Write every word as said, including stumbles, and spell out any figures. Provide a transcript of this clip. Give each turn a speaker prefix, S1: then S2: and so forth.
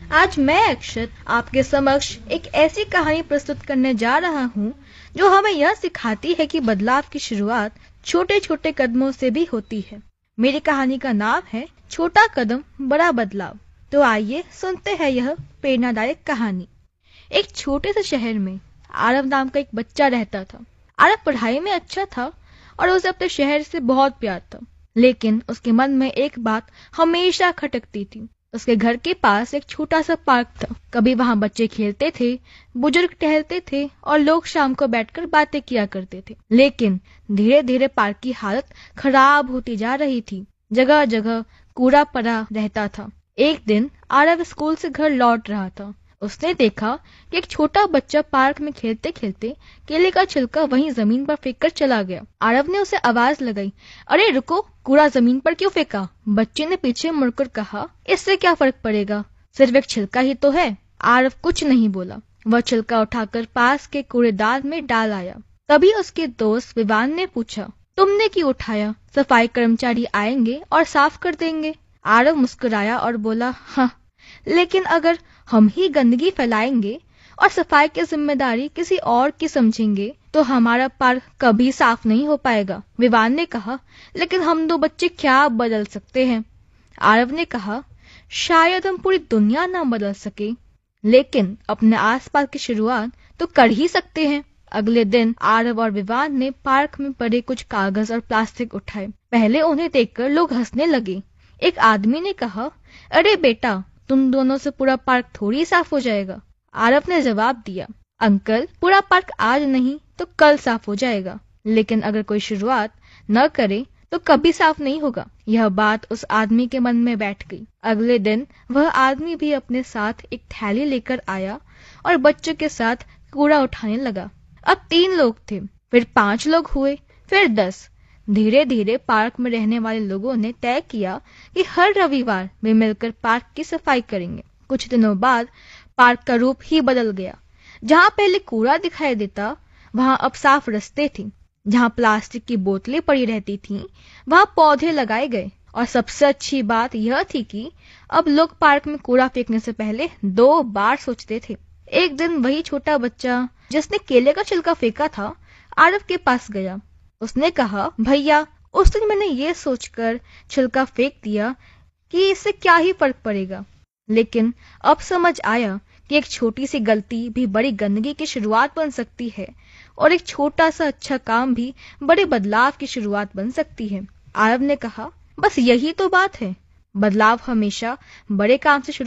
S1: आज मैं अक्षत आपके समक्ष एक ऐसी कहानी प्रस्तुत करने जा रहा हूँ जो हमें यह सिखाती है कि बदलाव की शुरुआत छोटे छोटे कदमों से भी होती है। मेरी कहानी का नाम है छोटा कदम बड़ा बदलाव। तो आइए सुनते हैं यह प्रेरणादायक कहानी। एक छोटे से शहर में आरव नाम का एक बच्चा रहता था। आरव पढ़ाई में अच्छा था और उसे अपने शहर से बहुत प्यार था, लेकिन उसके मन में एक बात हमेशा खटकती थी। उसके घर के पास एक छोटा सा पार्क था। कभी वहां बच्चे खेलते थे, बुजुर्ग टहलते थे और लोग शाम को बैठकर बातें किया करते थे। लेकिन धीरे धीरे पार्क की हालत खराब होती जा रही थी। जगह जगह कूड़ा पड़ा रहता था। एक दिन आरव स्कूल से घर लौट रहा था। उसने देखा कि एक छोटा बच्चा पार्क में खेलते खेलते केले का छिलका वहीं जमीन पर फेंक कर चला गया। आरव ने उसे आवाज लगाई, अरे रुको, कूड़ा जमीन पर क्यों फेंका? बच्चे ने पीछे मुड़कर कहा, इससे क्या फर्क पड़ेगा, सिर्फ एक छिलका ही तो है। आरव कुछ नहीं बोला। वह छिलका उठाकर पास के कूड़ेदान में डाल आया। तभी उसके दोस्त विवान ने पूछा, तुमने क्यों उठाया? सफाई कर्मचारी आएंगे और साफ कर देंगे। आरव मुस्कुराया और बोला, हाँ, लेकिन अगर हम ही गंदगी फैलाएंगे और सफाई की जिम्मेदारी किसी और की समझेंगे तो हमारा पार्क कभी साफ नहीं हो पाएगा। विवान ने कहा, लेकिन हम दो बच्चे क्या बदल सकते हैं? आरव ने कहा, शायद हम पूरी दुनिया ना बदल सके, लेकिन अपने आसपास की शुरुआत तो कर ही सकते हैं। अगले दिन आरव और विवान ने पार्क में पड़े कुछ कागज और प्लास्टिक उठाए। पहले उन्हें देखकर लोग हंसने लगे। एक आदमी ने कहा, अरे बेटा, तुम दोनों से पूरा पार्क थोड़ी साफ हो जाएगा। आरव ने जवाब दिया, अंकल, पूरा पार्क आज नहीं तो कल साफ हो जाएगा, लेकिन अगर कोई शुरुआत न करे तो कभी साफ नहीं होगा। यह बात उस आदमी के मन में बैठ गई। अगले दिन वह आदमी भी अपने साथ एक थैली लेकर आया और बच्चों के साथ कूड़ा उठाने लगा। अब तीन लोग थे, फिर पांच लोग हुए, फिर दस। धीरे धीरे पार्क में रहने वाले लोगों ने तय किया कि हर रविवार वे मिलकर पार्क की सफाई करेंगे। कुछ दिनों बाद पार्क का रूप ही बदल गया। जहाँ पहले कूड़ा दिखाई देता, वहाँ अब साफ रास्ते थे। जहाँ प्लास्टिक की बोतलें पड़ी रहती थीं, वहाँ पौधे लगाए गए। और सबसे अच्छी बात यह थी कि अब लोग पार्क में कूड़ा फेंकने से पहले दो बार सोचते थे। एक दिन वही छोटा बच्चा जिसने केले का छिलका फेंका था, आरव के पास गया। उसने कहा, भैया, उस दिन मैंने ये सोचकर छिलका फेंक दिया कि इससे क्या ही फर्क पड़ेगा, लेकिन अब समझ आया कि एक छोटी सी गलती भी बड़ी गंदगी की शुरुआत बन सकती है और एक छोटा सा अच्छा काम भी बड़े बदलाव की शुरुआत बन सकती है। आरव ने कहा, बस यही तो बात है, बदलाव हमेशा बड़े काम से शुरू